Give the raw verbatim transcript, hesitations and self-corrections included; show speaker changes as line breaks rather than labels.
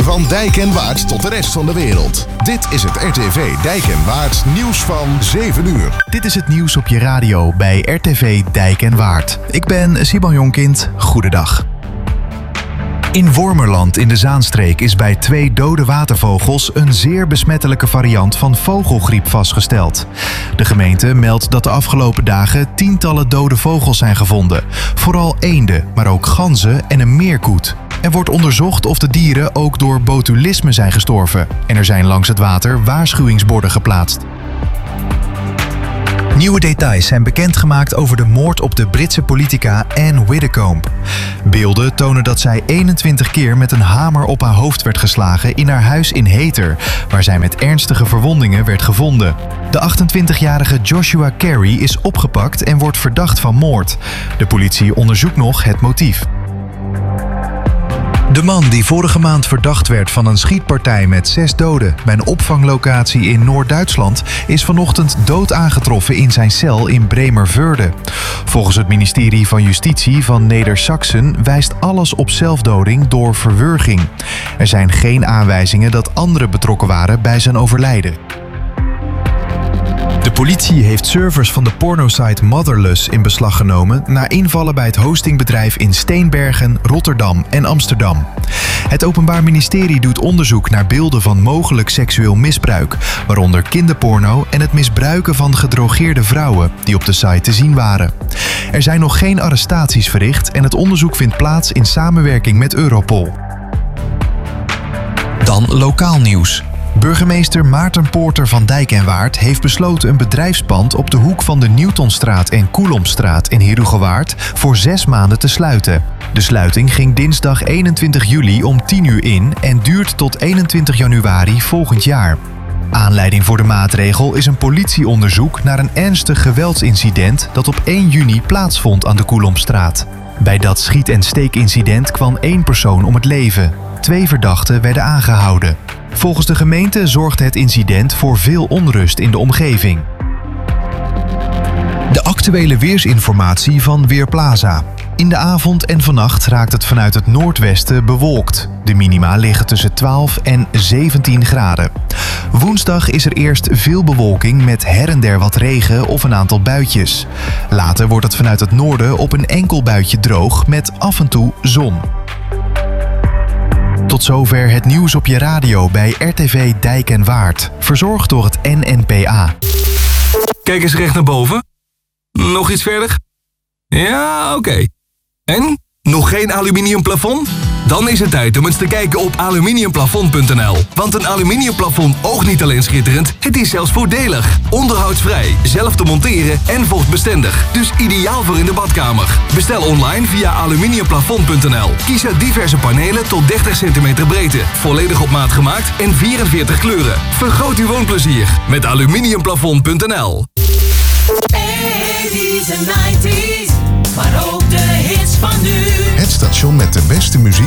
Van Dijk en Waard tot de rest van de wereld. Dit is het R T V Dijk en Waard nieuws van zeven uur.
Dit is het nieuws op je radio bij R T V Dijk en Waard. Ik ben Simon Jonkind. Goedendag. In Wormerland in de Zaanstreek is bij twee dode watervogels een zeer besmettelijke variant van vogelgriep vastgesteld. De gemeente meldt dat de afgelopen dagen tientallen dode vogels zijn gevonden. Vooral eenden, maar ook ganzen en een meerkoet. Er wordt onderzocht of de dieren ook door botulisme zijn gestorven. En er zijn langs het water waarschuwingsborden geplaatst. Nieuwe details zijn bekendgemaakt over de moord op de Britse politica Anne Widdecombe. Beelden tonen dat zij eenentwintig keer met een hamer op haar hoofd werd geslagen in haar huis in Heter, waar zij met ernstige verwondingen werd gevonden. De achtentwintigjarige Joshua Carey is opgepakt en wordt verdacht van moord. De politie onderzoekt nog het motief. De man die vorige maand verdacht werd van een schietpartij met zes doden bij een opvanglocatie in Noord-Duitsland is vanochtend dood aangetroffen in zijn cel in Bremervörde. Volgens het ministerie van Justitie van Neder-Saxen wijst alles op zelfdoding door verwurging. Er zijn geen aanwijzingen dat anderen betrokken waren bij zijn overlijden. De politie heeft servers van de pornosite Motherless in beslag genomen na invallen bij het hostingbedrijf in Steenbergen, Rotterdam en Amsterdam. Het Openbaar Ministerie doet onderzoek naar beelden van mogelijk seksueel misbruik, waaronder kinderporno en het misbruiken van gedrogeerde vrouwen die op de site te zien waren. Er zijn nog geen arrestaties verricht en het onderzoek vindt plaats in samenwerking met Europol. Dan lokaal nieuws. Burgemeester Maarten Poorter van Dijk en Waard heeft besloten een bedrijfspand op de hoek van de Newtonstraat en Coulomstraat in Herugewaard voor zes maanden te sluiten. De sluiting ging dinsdag eenentwintig juli om tien uur in en duurt tot eenentwintig januari volgend jaar. Aanleiding voor de maatregel is een politieonderzoek naar een ernstig geweldsincident dat op één juni plaatsvond aan de Coulomstraat. Bij dat schiet- en steekincident kwam één persoon om het leven. Twee verdachten werden aangehouden. Volgens de gemeente zorgde het incident voor veel onrust in de omgeving. De actuele weersinformatie van Weerplaza. In de avond en vannacht raakt het vanuit het noordwesten bewolkt. De minima liggen tussen twaalf en zeventien graden. Woensdag is er eerst veel bewolking met her en der wat regen of een aantal buitjes. Later wordt het vanuit het noorden op een enkel buitje droog met af en toe zon. Tot zover het nieuws op je radio bij R T V Dijk en Waard. Verzorgd door het N N P A.
Kijk eens recht naar boven. Nog iets verder? Ja, oké. Okay. En? Nog geen aluminium plafond? Dan is het tijd om eens te kijken op aluminiumplafond punt n l. Want een aluminiumplafond oogt niet alleen schitterend, het is zelfs voordelig. Onderhoudsvrij, zelf te monteren en vochtbestendig. Dus ideaal voor in de badkamer. Bestel online via aluminiumplafond punt n l. Kies uit diverse panelen tot dertig centimeter breedte. Volledig op maat gemaakt en vierenveertig kleuren. Vergroot uw woonplezier met aluminiumplafond punt n l.
eighties en nineties, maar ook de hits van nu.
Het station met de beste muziek